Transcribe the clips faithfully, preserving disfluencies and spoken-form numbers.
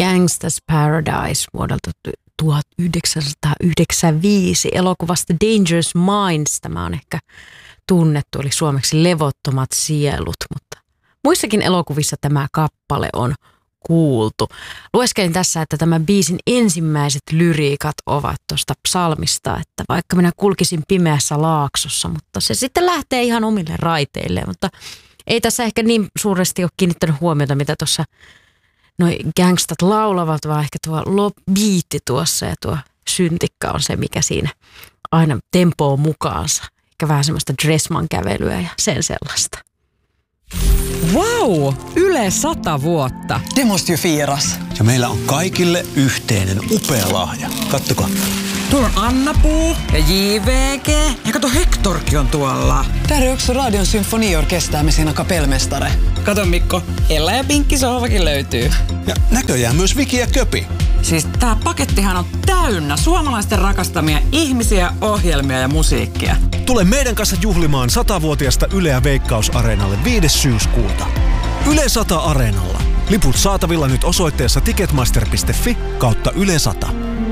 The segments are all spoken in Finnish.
Gangsta's Paradise vuodelta tuhatyhdeksänsataayhdeksänkymmentäviisi elokuvasta Dangerous Minds. Tämä on ehkä tunnettu, eli suomeksi Levottomat sielut, mutta muissakin elokuvissa tämä kappale on kuultu. Lueskelin tässä, että tämän biisin ensimmäiset lyriikat ovat tuosta psalmista, että vaikka minä kulkisin pimeässä laaksossa, mutta se sitten lähtee ihan omille raiteille, mutta ei tässä ehkä niin suuresti ole kiinnittänyt huomiota, mitä tuossa noi gangstat laulavat, vaan ehkä tuo biitti tuossa ja tuo syntikka on se, mikä siinä aina tempoo mukaansa. Ehkä vähän semmoista Dressman kävelyä ja sen sellaista. Wow! Yle sata vuotta. Det måste ju firas. Ja meillä on kaikille yhteinen upea lahja. Kattokaa. Tuolla on Anna-Puu ja J V G. Ja kato, Hectorkin on tuolla. Där är också Radion symfoniorkester med sina kapellmästare. Kato Mikko, Ella ja Pinkki sohvakin löytyy. Ja näköjään myös Viki ja Köpi. Siis tää pakettihan on täynnä suomalaisten rakastamia ihmisiä, ohjelmia ja musiikkia. Tule meidän kanssa juhlimaan satavuotiaasta Yleä Veikkaus-areenalle viides syyskuuta. Yle sata Areenalla. Liput saatavilla nyt osoitteessa ticketmaster piste fi kautta Yle sata.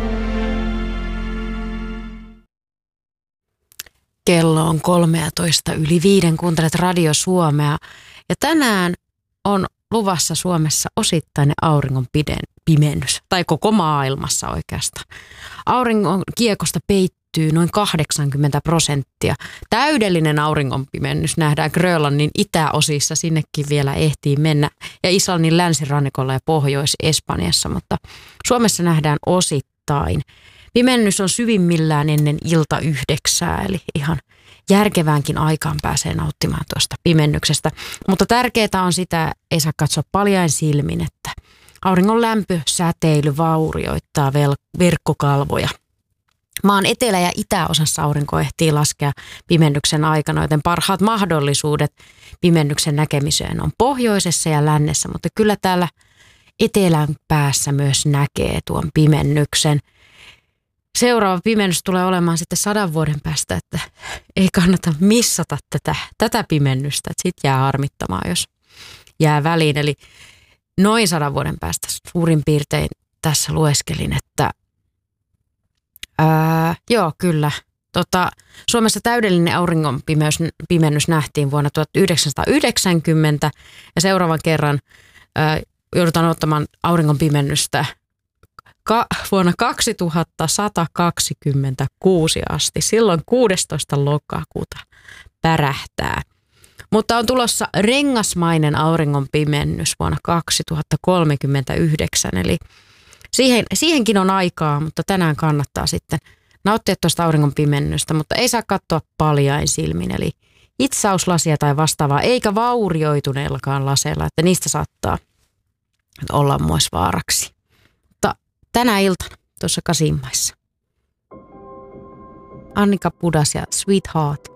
Kello on kolmetoista yli viiden, kuuntelet Radio Suomea ja tänään on luvassa Suomessa osittainen auringon pimennys, tai koko maailmassa oikeastaan. Auringon kiekosta peittyy noin kahdeksankymmentä prosenttia. Täydellinen auringonpimennys nähdään Grönlannin itäosissa, sinnekin vielä ehtii mennä, ja Islannin länsirannikolla ja Pohjois-Espanjassa, mutta Suomessa nähdään osittain. Pimennys on syvimmillään ennen ilta yhdeksää, eli ihan järkeväänkin aikaan pääsee nauttimaan tuosta pimennyksestä. Mutta tärkeää on sitä, ei saa katsoa paljain silmin, että auringon lämpö, säteily vaurioittaa vel- verkkokalvoja. Maan etelä- ja itäosassa aurinko ehtii laskea pimennyksen aikana, joten parhaat mahdollisuudet pimennyksen näkemiseen on pohjoisessa ja lännessä, mutta kyllä täällä etelän päässä myös näkee tuon pimennyksen. Seuraava pimennys tulee olemaan sitten sadan vuoden päästä, että ei kannata missata tätä, tätä pimennystä, että sit jää harmittamaan, jos jää väliin. Eli noin sadan vuoden päästä suurin piirtein tässä lueskelin, että ää, joo kyllä, tota, Suomessa täydellinen auringonpimennys nähtiin vuonna tuhatyhdeksänsataayhdeksänkymmentä ja seuraavan kerran ää, joudutaan ottamaan auringonpimennystä Ka- vuonna kaksituhattasataakaksikymmentäkuusi asti. Silloin kuudestoista lokakuuta pärähtää. Mutta on tulossa rengasmainen auringonpimennys vuonna kaksituhattakolmekymmentäyhdeksän. Eli siihen, siihenkin on aikaa, mutta tänään kannattaa sitten nauttia tuosta auringonpimennystä, mutta ei saa katsoa paljain silmin. Eli hitsauslasia tai vastaavaa, eikä vaurioituneellakaan laseilla, että niistä saattaa olla myös vaaraksi. Tänä iltana tuossa Kasimmaissa. Annika Pudas ja Sweetheart.